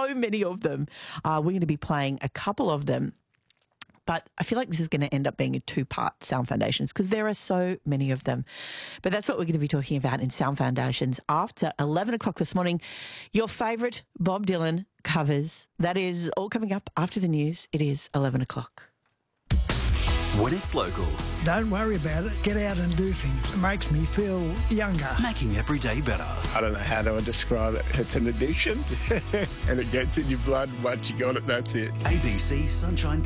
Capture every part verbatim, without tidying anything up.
so many of them. Uh, we're going to be playing a couple of them. But I feel like this is going to end up being a two-part Sound Foundations because there are so many of them. But that's what we're going to be talking about in Sound Foundations after eleven o'clock this morning. Your favourite Bob Dylan covers. That is all coming up after the news. It is eleven o'clock. When it's local. Don't worry about it. Get out and do things. It makes me feel younger. Making every day better. I don't know how to describe it. It's an addiction and it gets in your blood. Once you got it, that's it. A B C Sunshine.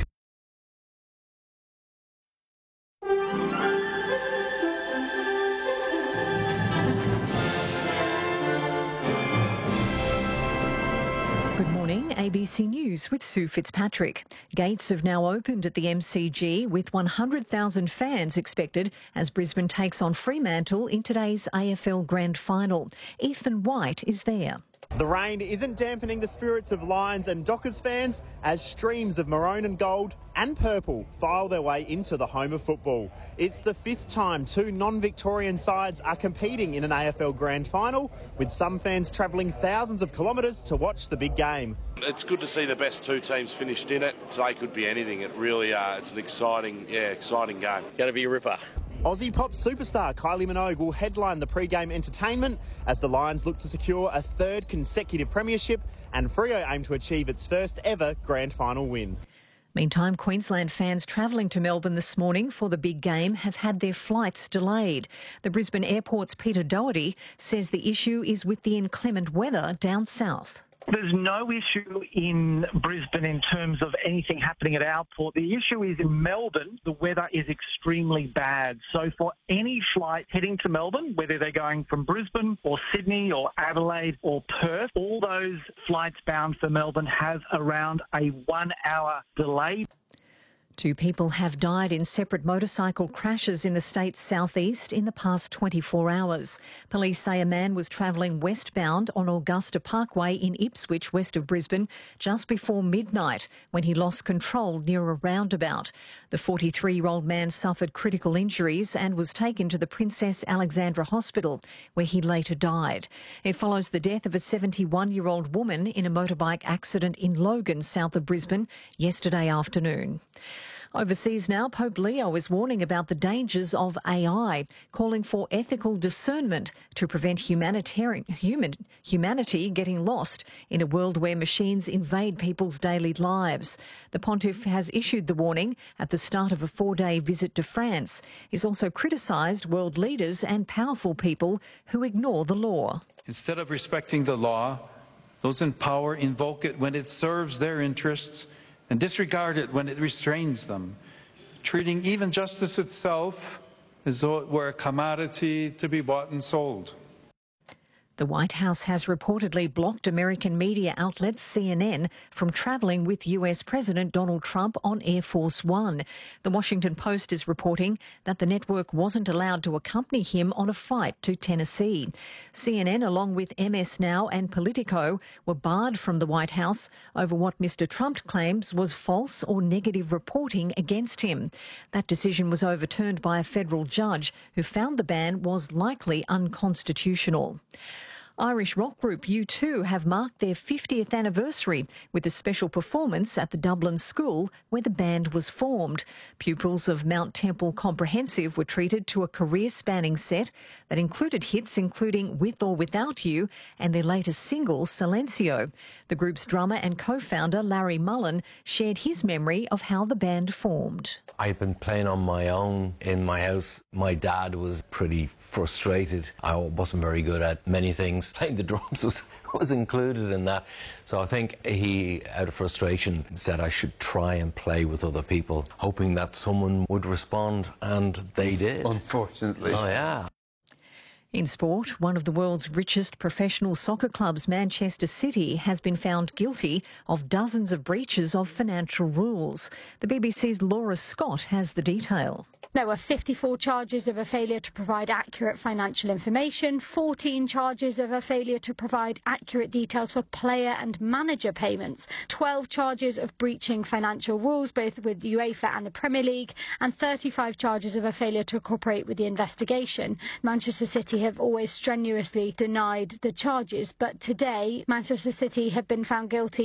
Good morning, A B C News with Sue Fitzpatrick. Gates have now opened at the M C G with one hundred thousand fans expected as Brisbane takes on Fremantle in today's A F L Grand Final. Ethan White is there. The rain isn't dampening the spirits of Lions and Dockers fans as streams of maroon and gold and purple file their way into the home of football. It's the fifth time two non-Victorian sides are competing in an A F L Grand Final, with some fans travelling thousands of kilometres to watch the big game. It's good to see the best two teams finished in it. Today could be anything. It really, uh, it's an exciting, yeah, exciting game. Going to be a ripper. Aussie pop superstar Kylie Minogue will headline the pre-game entertainment as the Lions look to secure a third consecutive premiership and Freo aim to achieve its first ever grand final win. Meantime, Queensland fans travelling to Melbourne this morning for the big game have had their flights delayed. The Brisbane Airport's Peter Doherty says the issue is with the inclement weather down south. There's no issue in Brisbane in terms of anything happening at our port. The issue is in Melbourne, the weather is extremely bad. So for any flight heading to Melbourne, whether they're going from Brisbane or Sydney or Adelaide or Perth, all those flights bound for Melbourne have around a one-hour delay. Two people have died in separate motorcycle crashes in the state's southeast in the past twenty-four hours. Police say a man was travelling westbound on Augusta Parkway in Ipswich, west of Brisbane, just before midnight when he lost control near a roundabout. The forty-three-year-old man suffered critical injuries and was taken to the Princess Alexandra Hospital, where he later died. It follows the death of a seventy-one-year-old woman in a motorbike accident in Logan, south of Brisbane, yesterday afternoon. Overseas now, Pope Leo is warning about the dangers of A I, calling for ethical discernment to prevent humanitarian, human, humanity getting lost in a world where machines invade people's daily lives. The pontiff has issued the warning at the start of a four-day visit to France. He's also criticised world leaders and powerful people who ignore the law. Instead of respecting the law, those in power invoke it when it serves their interests and disregard it when it restrains them, treating even justice itself as though it were a commodity to be bought and sold. The White House has reportedly blocked American media outlet C N N from travelling with U S President Donald Trump on Air Force One. The Washington Post is reporting that the network wasn't allowed to accompany him on a flight to Tennessee. C N N, along with M S Now and Politico, were barred from the White House over what Mister Trump claims was false or negative reporting against him. That decision was overturned by a federal judge who found the ban was likely unconstitutional. Irish rock group U two have marked their fiftieth anniversary with a special performance at the Dublin School where the band was formed. Pupils of Mount Temple Comprehensive were treated to a career-spanning set that included hits including With or Without You and their latest single, Silencio. The group's drummer and co-founder, Larry Mullen, shared his memory of how the band formed. I'd been playing on my own in my house. My dad was pretty frustrated. I wasn't very good at many things. Playing the drums was, was included in that. So I think he, out of frustration, said I should try and play with other people, hoping that someone would respond, and they did. Unfortunately. Oh, yeah. In sport, one of the world's richest professional soccer clubs, Manchester City, has been found guilty of dozens of breaches of financial rules. The B B C's Laura Scott has the detail. There were fifty-four charges of a failure to provide accurate financial information, fourteen charges of a failure to provide accurate details for player and manager payments, twelve charges of breaching financial rules both with UEFA and the Premier League, and thirty-five charges of a failure to cooperate with the investigation. Manchester City have always strenuously denied the charges, but today Manchester City have been found guilty